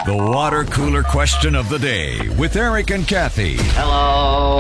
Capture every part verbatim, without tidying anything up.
The water cooler question of the day with Eric and Kathy. Hello.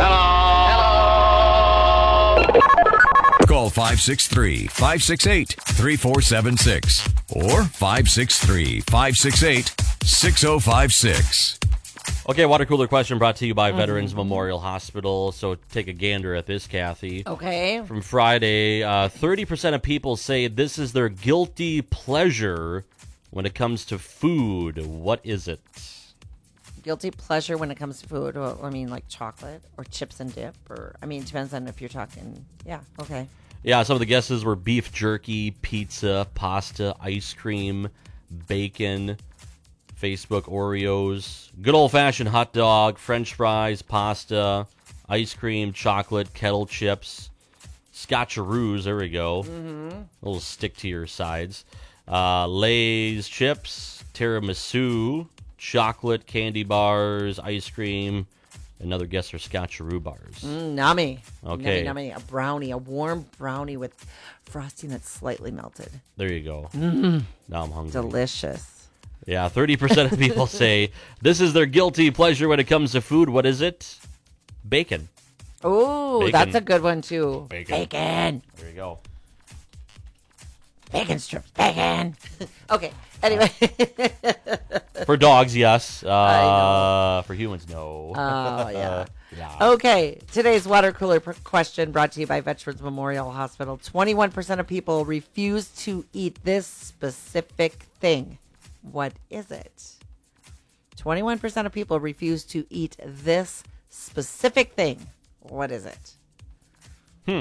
Hello. Hello. Call five six three, five six eight, three four seven six or five six three, five six eight, six oh five six. Okay, water cooler question brought to you by Veterans Memorial Hospital. So take a gander at this, Kathy. Okay. From Friday, uh, thirty percent of people say this is their guilty pleasure when it comes to food. What is it? Guilty pleasure when it comes to food. Well, I mean, like chocolate or chips and dip, or I mean, it depends on if you're talking. Yeah. Okay. Yeah, some of the guesses were beef jerky, pizza, pasta, ice cream, bacon, Facebook Oreos, good old-fashioned hot dog, French fries, pasta, ice cream, chocolate, kettle chips, Scotcheroos, there we go. Mm-hmm. A little stick to your sides. Uh, Lay's chips, tiramisu, chocolate, candy bars, ice cream. Another guess are Scotcheroo bars. Mm, nummy. Okay. Nummy, nummy. A brownie, a warm brownie with frosting that's slightly melted. There you go. Mm. Now I'm hungry. Delicious. Yeah, thirty percent of people say this is their guilty pleasure when it comes to food. What is it? Bacon. Ooh, Bacon. that's a good one, too. Bacon. Bacon. There you go. Bacon strips. Bacon. Okay. Anyway. For dogs, yes. Uh, I for humans, no. Oh, yeah. Yeah. Okay. Today's water cooler pr- question brought to you by Veterans Memorial Hospital. twenty-one percent of people refuse to eat this specific thing. What is it? twenty-one percent of people refuse to eat this specific thing. What is it? Hmm.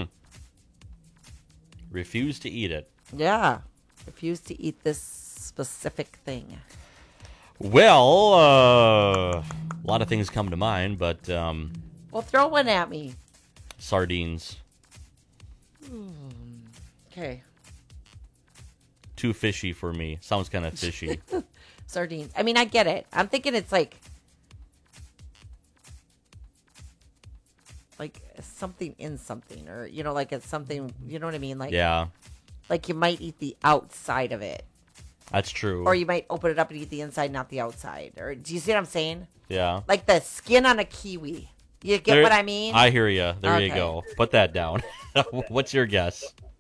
Refuse to eat it. Yeah. Refuse to eat this specific thing. Well, uh, a lot of things come to mind, but um, Well, throw one at me. sardines. Okay. Too fishy for me. Sounds kind of fishy. Sardines. I mean, I get it. I'm thinking it's like, like something in something, or you know, like it's something. You know what I mean? Like, Yeah, like you might eat the outside of it, that's true. or you might open it up and eat the inside, not the outside. Or do you see what I'm saying? yeah. Like the skin on a kiwi. You get There- what I mean? I hear you. There you Okay. go. Put that down. What's your guess?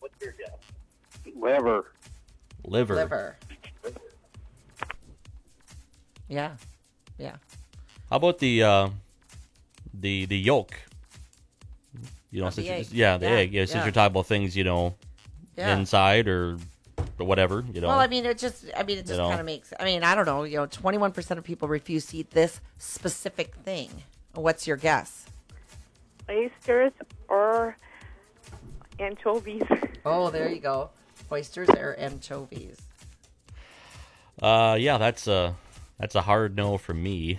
Liver. Liver. Liver. Yeah. Yeah. How about the uh, the the yolk? You know, Of since the you- egg. yeah, the Yeah, egg. Yeah, since yeah. you're talking about things, you know, Yeah. inside or or whatever, you know. Well, I mean, it just, I mean, it just know. kind of makes, I mean, I don't know, you know, twenty-one percent of people refuse to eat this specific thing. What's your guess? Oysters or anchovies. Oh, there you go. Oysters or anchovies. Uh, yeah, that's a that's a hard no for me.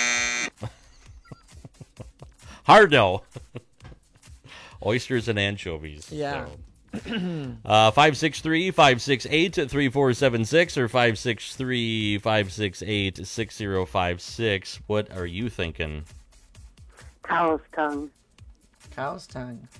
Hard no. Oysters and anchovies. Yeah. So. uh, five six three, five six eight, three four seven six or five six three, five six eight, six zero five six. What are you thinking? Cow's tongue. Cow's tongue.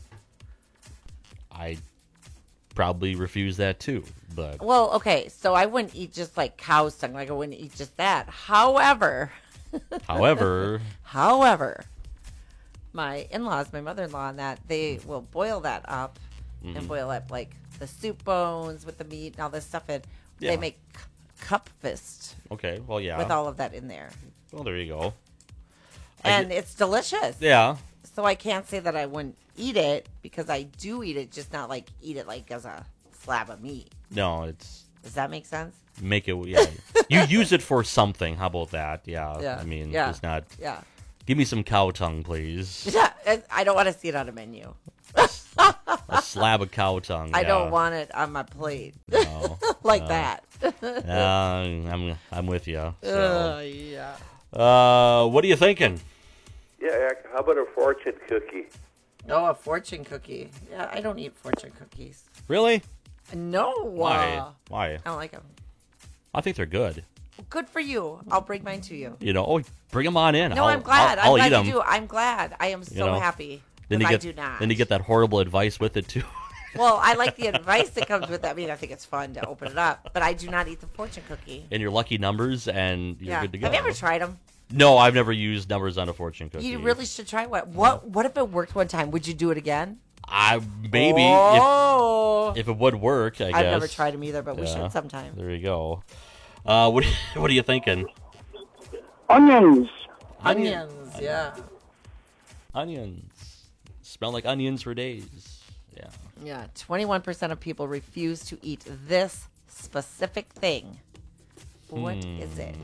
I probably refuse that too, but Well, okay, so I wouldn't eat just like cow's tongue, like I wouldn't eat just that. However, however, however, my in-laws, my mother-in-law, and that they will boil that up and boil up like the soup bones with the meat and all this stuff, and Yeah. they make c- cup fist okay, well, yeah. with all of that in there, Well, there you go. I and get- it's delicious. Yeah, So I can't say that I wouldn't eat it because I do eat it, just not like eat it like as a slab of meat. no, it's Does that make sense? make it. Yeah, you use it for something. How about that? Yeah, Yeah, I mean, yeah. it's not. Yeah. Give me some cow tongue, please. Yeah, it- I don't want to see it on a menu. A slab of cow tongue. I yeah. don't want it on my plate No. like that. Yeah, I'm I'm with you. Uh, So, yeah. uh, what are you thinking? Yeah, how about a fortune cookie? Oh, a fortune cookie. Yeah, I don't eat fortune cookies. Really? No. Why? uh, Why? I don't like them. I think they're good. Good for you. I'll bring mine to you. You know, oh, bring them on in. No, I'll, I'm glad. I'll, I'll I'm eat glad them. you do. I'm glad. I am so know, happy. Then you I get do not. then you get that horrible advice with it too. Well, I like the advice that comes with that. I mean, I think it's fun to open it up, but I do not eat the fortune cookie. And your lucky numbers, and you're Yeah. good to go. Have you ever tried them? No, I've never used numbers on a fortune cookie. You really should try one. What What if it worked one time? Would you do it again? I maybe Oh. if, if it would work. I guess I've never tried them either, but we Yeah. should sometime. There you go. Uh, what What are you thinking? Onions. Onions, yeah. Onions smell like onions for days. Yeah. Yeah, twenty-one percent of people refuse to eat this specific thing. What Hmm. is it?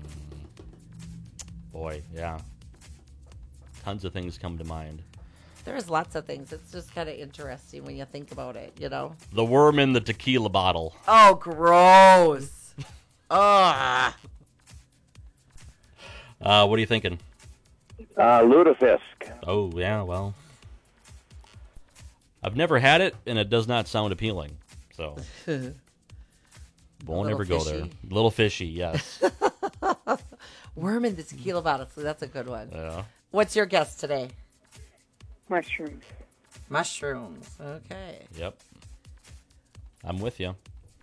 Boy, yeah. Tons of things come to mind. There's lots of things. It's just kind of interesting when you think about it, you know? The worm in the tequila bottle. Oh, gross. Ugh. Uh, what are you thinking? Uh, lutefisk. Oh, yeah, well. I've never had it, and it does not sound appealing. So, won't little ever go fishy. there. Little fishy, yes. Worm in the tequila bottle. So that's a good one. Yeah. What's your guess today? Mushrooms. Mushrooms. Okay. Yep. I'm with you.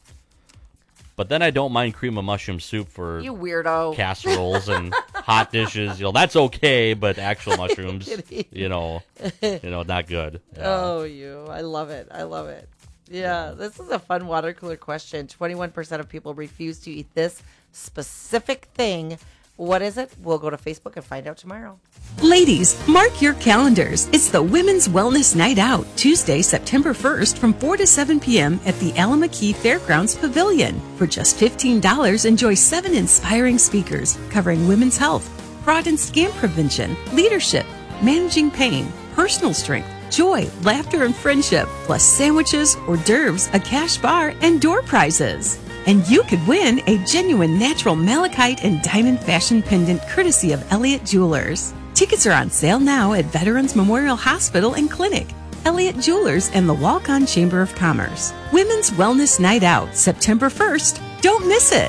But then I don't mind cream of mushroom soup for You weirdo. casseroles and hot dishes. You know, that's okay, but actual mushrooms, kidding. you know, you know, not good. Yeah. Oh, you. I love it. I love it. Yeah, this is a fun water cooler question. twenty-one percent of people refuse to eat this specific thing. What is it? We'll go to Facebook and find out tomorrow. Ladies, mark your calendars. It's the Women's Wellness Night Out, Tuesday, September first from four to seven p.m. at the Alameda Fairgrounds Pavilion. For just fifteen dollars, enjoy seven inspiring speakers covering women's health, fraud and scam prevention, leadership, managing pain, personal strength, joy, laughter, and friendship, plus sandwiches, hors d'oeuvres, a cash bar, and door prizes. And you could win a genuine natural malachite and diamond fashion pendant courtesy of Elliott Jewelers. Tickets are on sale now at Veterans Memorial Hospital and Clinic, Elliott Jewelers, and the Walk-On Chamber of Commerce. Women's Wellness Night Out, September first. Don't miss it.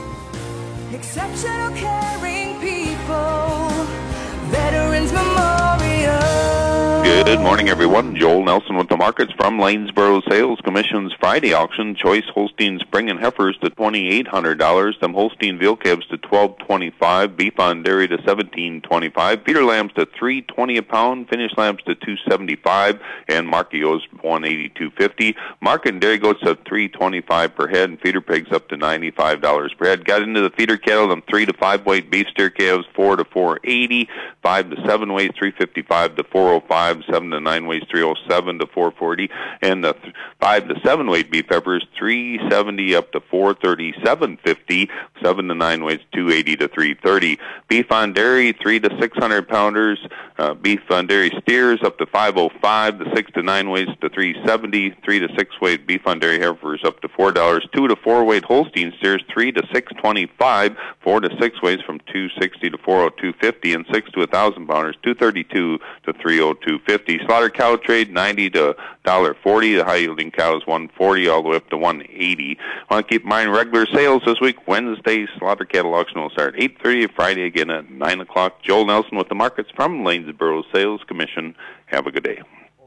Exceptional caring people, Veterans Memorial. Good morning, everyone. Joel Nelson with the markets from Lanesboro Sales Commission's Friday auction. Choice Holstein Spring and Heifers to twenty-eight hundred dollars. Them Holstein Veal Calves to twelve twenty-five. Beef on Dairy to seventeen twenty-five. Feeder lambs to three twenty a pound. Finished lambs to two seventy-five. And Marquios one eighty-two fifty. Market and dairy goats to three twenty-five per head. And feeder pigs up to ninety-five dollars per head. Got into the feeder cattle. Them three to five weight beef steer calves four to four eighty. Five to seven weight three fifty-five to four oh five. Seven to nine weights three oh seven to four forty, and the th- five to seven weight beef peppers three seventy up to four thirty-seven fifty. Seven to nine weights two eighty to three thirty. Beef on dairy three to six hundred pounders. Uh, beef on dairy steers up to five oh five. The six to nine weights to three seventy. Three to six weight beef on dairy heifers up to four dollars. Two to four weight Holstein steers three to six twenty-five. Four to six weights from two sixty to four oh two fifty, and six to a thousand pounders two thirty-two to three oh two fifty. Slaughter cow trade ninety to one dollar forty. The high yielding cows one forty all the way up to one eighty. Want to keep in mind regular sales this week. Wednesday slaughter cattle auction will start eight thirty. Friday again at nine o'clock. Joel Nelson with the markets from Lanesboro Sales Commission. Have a good day.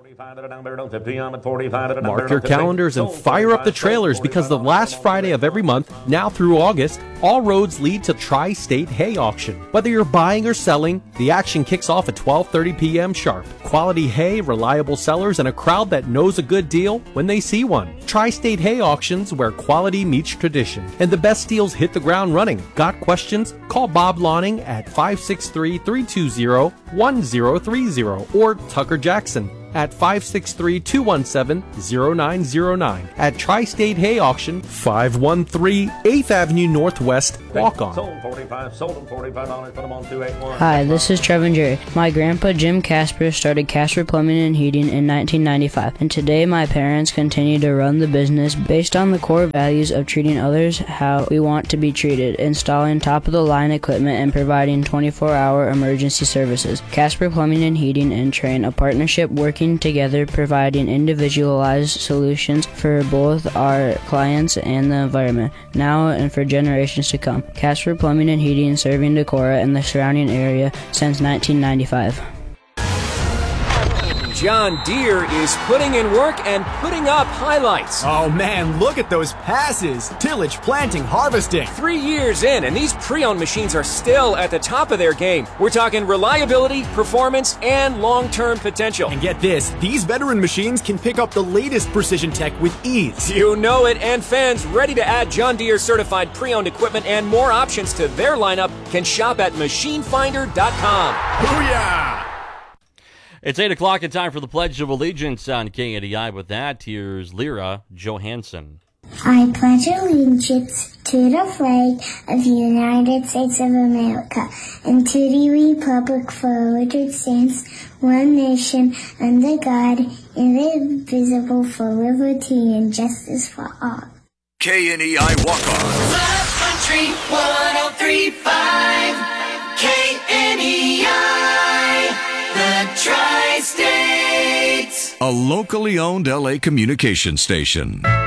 Mark your calendars and fire up the trailers because the last Friday of every month, now through August, all roads lead to Tri-State Hay Auction. Whether you're buying or selling, the action kicks off at twelve thirty p.m. sharp. Quality hay, reliable sellers, and a crowd that knows a good deal when they see one. Tri-State Hay Auctions, where quality meets tradition, and the best deals hit the ground running. Got questions? Call Bob Lawning at five six three, three two zero, one zero three zero or Tucker Jackson at five six three, two one seven, zero nine zero nine. At Tri-State Hay Auction, five one three eighth Avenue Northwest, Walk On. Hi, this is Trevor Jerry. My grandpa Jim Casper started Casper Plumbing and Heating in nineteen ninety-five, and today my parents continue to run the business based on the core values of treating others how we want to be treated, installing top-of-the-line equipment, and providing twenty-four hour emergency services. Casper Plumbing and Heating and Train, a partnership working together providing individualized solutions for both our clients and the environment, now and for generations to come. Casper Plumbing and Heating, serving Decorah and the surrounding area since nineteen ninety-five. John Deere is putting in work and putting up highlights. Oh man, look at those passes. Tillage, planting, harvesting. Three years in, and these pre-owned machines are still at the top of their game. We're talking reliability, performance, and long-term potential. And get this, these veteran machines can pick up the latest precision tech with ease. You know it, and fans ready to add John Deere certified pre-owned equipment and more options to their lineup can shop at machine finder dot com. Booyah! It's eight o'clock and time for the Pledge of Allegiance on K A D I. With that, here's Lyra Johansson. I pledge allegiance to the flag of the United States of America and to the republic for which it stands, one nation, under God, indivisible, for liberty and justice for all. K N E I Walk-On. Love Country one oh three point five K N E I, the Tri-States. A locally owned L A communication station.